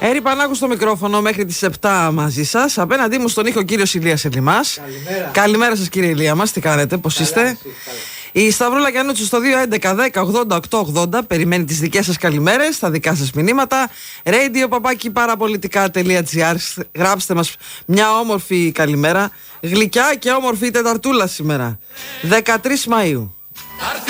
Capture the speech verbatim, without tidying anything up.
Έρη Πανάκου στο μικρόφωνο μέχρι τις επτά μαζί σας. Απέναντί μου στον ήχο ο κύριος Ηλίας Ελιμάς. Καλημέρα. Καλημέρα σας κύριε Ηλία μας, τι κάνετε, πώς Καλά, είστε? εσύ, καλά. Η Σταυρούλα Γιαννούτσου στο δύο έντεκα δέκα ογδόντα οκτώ ογδόντα περιμένει τις δικές σας καλημέρες, τα δικά σας μηνύματα. Radio παπάκι παραπολιτικά.gr. Γράψτε μας μια όμορφη καλημέρα. Γλυκιά και όμορφη Τεταρτούλα σήμερα, δεκατρείς Μαΐου.